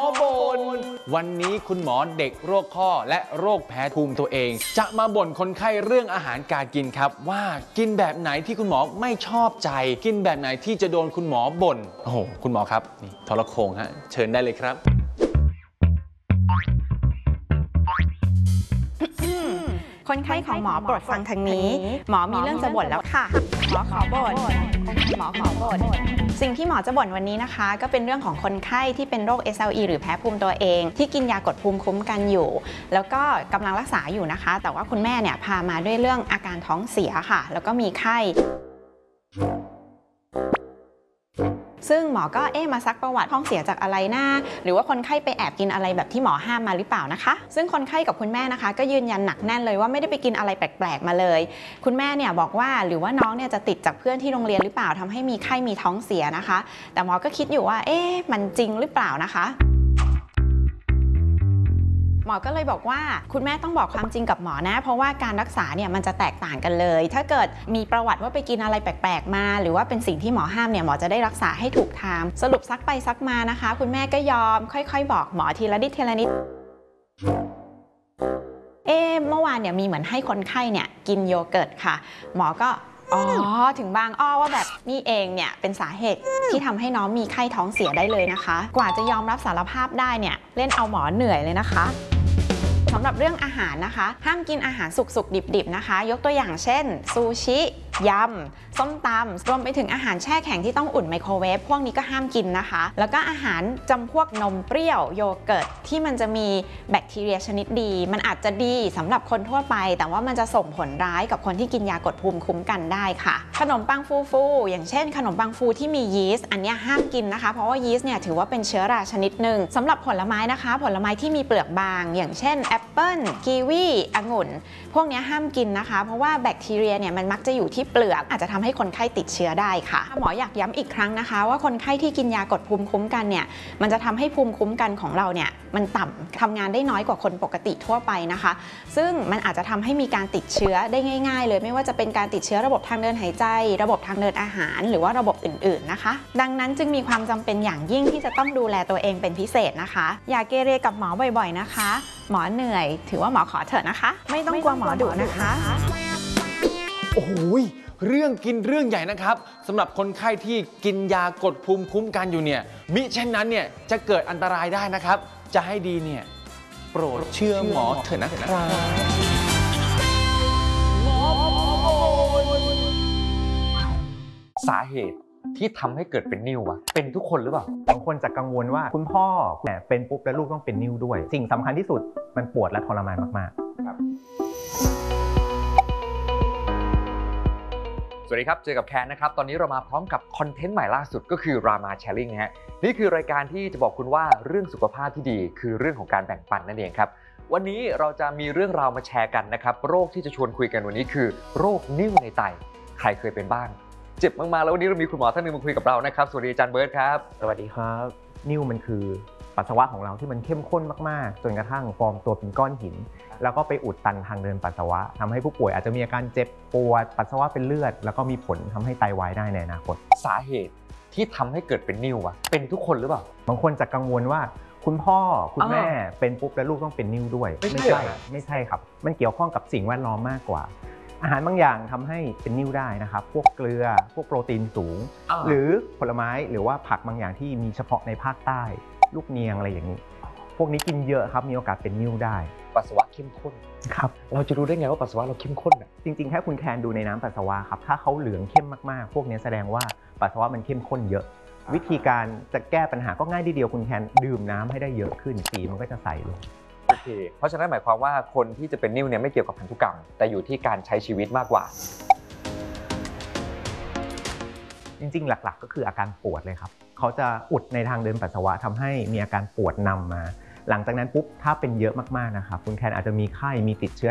บ่นวันนี้คุณหมอเด็กโรคข้อและโรคแพ้ภูมิตัวเองจะมาบ่นคนไข้เรื่องอาหารการกินครับว่ากินแบบไหนที่คุณหมอไม่ชอบใจกินแบบไหนที่จะโดนคุณหมอบ่นโอ้โหคุณหมอครับนี่ทรโขงฮะเชิญได้เลยครับคนไข้ของหมอโปรดฟังทางนี้หมอมีเรื่องจะบ่นแล้วค่ะหมอขอบ่นหมอขอบ่นสิ่งที่หมอจะบ่นวันนี้นะคะก็เป็นเรื่องของคนไข้ที่เป็นโรค SLE หรือแพ้ภูมิตัวเองที่กินยากดภูมิคุ้มกันอยู่แล้วก็กำลังรักษาอยู่นะคะแต่ว่าคุณแม่เนี่ยพามาด้วยเรื่องอาการท้องเสียค่ะแล้วก็มีไข้ซึ่งหมอก็มาซักประวัติท้องเสียจากอะไรนะหรือว่าคนไข้ไปแอบกินอะไรแบบที่หมอห้ามมาหรือเปล่านะคะซึ่งคนไข้กับคุณแม่นะคะก็ยืนยันหนักแน่นเลยว่าไม่ได้ไปกินอะไรแปลกๆมาเลยคุณแม่เนี่ยบอกว่าหรือว่าน้องเนี่ยจะติดจากเพื่อนที่โรงเรียนหรือเปล่าทำให้มีไข้มีท้องเสียนะคะแต่หมอก็คิดอยู่ว่ามันจริงหรือเปล่านะคะหมอก็เลยบอกว่าคุณแม่ต้องบอกความจริงกับหมอนะเพราะว่าการรักษาเนี่ยมันจะแตกต่างกันเลยถ้าเกิดมีประวัติว่าไปกินอะไรแปลกๆมาหรือว่าเป็นสิ่งที่หมอห้ามเนี่ยหมอจะได้รักษาให้ถูกทางสรุปซักไปซักมานะคะคุณแม่ก็ยอมค่อยๆบอกหมอทีละนิดทีละนิดเมื่อวานเนี่ยมีเหมือนให้คนไข้เนี่ยกินโยเกิร์ตค่ะหมอก็ถึงบางอ้อว่าแบบนี่เองเนี่ยเป็นสาเหตุที่ทำให้น้องมีไข้ท้องเสียได้เลยนะคะกว่าจะยอมรับสารภาพได้เนี่ยเล่นเอาหมอเหนื่อยเลยนะคะสำหรับเรื่องอาหารนะคะห้ามกินอาหารสุกๆดิบๆนะคะยกตัวอย่างเช่นซูชิยำส้มตำรวมไปถึงอาหารแช่แข็งที่ต้องอุ่นไมโครเวฟพวกนี้ก็ห้ามกินนะคะแล้วก็อาหารจำพวกนมเปรี้ยวโยเกิร์ตที่มันจะมีแบคทีเรียชนิดดีมันอาจจะดีสำหรับคนทั่วไปแต่ว่ามันจะส่งผลร้ายกับคนที่กินยากดภูมิคุ้มกันได้ค่ะขนมปังฟูๆอย่างเช่นขนมปังฟูที่มียีสต์อันนี้ห้ามกินนะคะเพราะว่ายีสต์เนี่ยถือว่าเป็นเชื้อราชนิดหนึ่งสำหรับผลไม้นะคะผลไม้ที่มีเปลือกบางอย่างเช่นแอปเปิ้ลกีวีองุ่นพวกนี้ห้ามกินนะคะเพราะว่าแบคทีเรียเนี่ยมันมักจะอยู่ที่เปลือกอาจจะทำให้คนไข้ติดเชื้อได้ค่ะหมออยากย้ำอีกครั้งนะคะว่าคนไข้ที่กินยากดภูมิคุ้มกันเนี่ยมันจะทำให้ภูมิคุ้มกันของเราเนี่ยมันต่ำทำงานได้น้อยกว่าคนปกติทั่วไปนะคะซึ่งมันอาจจะทำให้มีการติดเชื้อได้ง่ายๆเลยไม่ว่าจะเป็นการติดเชื้อระบบทางเดินหายใจระบบทางเดินอาหารหรือว่าระบบอื่นๆนะคะดังนั้นจึงมีความจำเป็นอย่างยิ่งที่จะต้องดูแลตัวเองเป็นพิเศษนะคะอย่าเกเรกับหมอบ่อยๆนะคะหมอเหนื่อยถือว่าหมอขอเถอะนะคะไม่ต้องกลัวหมอดุนะคะโอ้โหเรื่องกินเรื่องใหญ่นะครับสำหรับคนไข้ที่กินยากดภูมิคุ้มกันอยู่เนี่ยมิเช่นนั้นเนี่ยจะเกิดอันตรายได้นะครับจะให้ดีเนี่ยโปรดเชื่อหมอเถอะนะครับสาเหตุที่ทำให้เกิดเป็นนิ่ววะเป็นทุกคนหรือเปล่าบางคนจะกังวลว่าคุณพ่อเป็นปุ๊บแล้วลูกต้องเป็นนิ่วด้วยสิ่งสำคัญที่สุดมันปวดและทรมานมากๆครับสวัสดีครับเจอกับแคนนะครับตอนนี้เรามาพร้อมกับคอนเทนต์ใหม่ล่าสุดก็คือ Rama Sharing ฮะนี่คือรายการที่จะบอกคุณว่าเรื่องสุขภาพที่ดีคือเรื่องของการแบ่งปันนั่นเองครับวันนี้เราจะมีเรื่องราวมาแชร์กันนะครับโรคที่จะชวนคุยกันวันนี้คือโรคนิ่วในไตใครเคยเป็นบ้างเจ็บมากๆแล้ววันนี้เรามีคุณหมอท่านหนึ่งมาคุยกับเรานะครับสวัสดีอาจารย์เบิร์ตครับสวัสดีครับนิ่วมันคือปัสสาวะของเราที่มันเข้มข้นมากๆจนกระทั่งฟอร์มตัวเป็นก้อนหินแล้วก็ไปอุดตันทางเดินปัสสาวะทำให้ผู้ป่วยอาจจะมีอาการเจ็บปวดปัสสาวะเป็นเลือดแล้วก็มีผลทำให้ไตวายได้ในอนาคตสาเหตุที่ทำให้เกิดเป็นนิ่ววะเป็นทุกคนหรือเปล่าบางคนจะกังวลว่าคุณพ่อคุณแม่เป็นปุ๊บแล้วลูกต้องเป็นนิ่วด้วยไม่ใช่ครับมันเกี่ยวข้องกับสิ่งแวดล้อมมากกว่าอาหารบางอย่างทำให้เป็นนิ่วได้นะครับพวกเกลือพวกโปรตีนสูงหรือผลไม้หรือว่าผักบางอย่างที่มีเฉพาะในภาคใต้ลูกเนียงอะไรอย่างนี้พวกนี้กินเยอะครับมีโอกาสเป็นนิ่วได้ปัสสาวะเข้มข้นครับเราจะรู้ได้ไงว่าปัสสาวะเราเข้มข้นจริงๆแค่คุณแคนดูในน้ำปัสสาวะครับถ้าเขาเหลืองเข้มมากๆพวกนี้แสดงว่าปัสสาวะมันเข้มข้นเยอะวิธีการจะแก้ปัญหาก็ง่ายทีเดียวคุณแคนดื่มน้ำให้ได้เยอะขึ้นสีมันก็จะใสลงโอเคเพราะฉะนั้นหมายความว่าคนที่จะเป็นนิ่วเนี่ยไม่เกี่ยวกับพันธุกรรมแต่อยู่ที่การใช้ชีวิตมากกว่าจริงๆหลักๆก็คืออาการปวดเลยครับเขาจะอุดในทางเดินปัสสาวะทำให้มีอาการปวดนำมาหลังจากนั้นปุ๊บถ้าเป็นเยอะมากๆนะครับคุณแคนอาจจะมีไข้มีติดเชื้อ